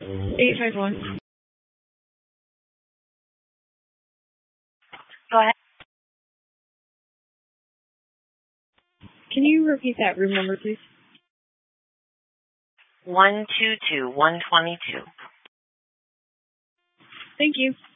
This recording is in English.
851. Go ahead. Can you repeat that room number, please? 122, 122. Thank you.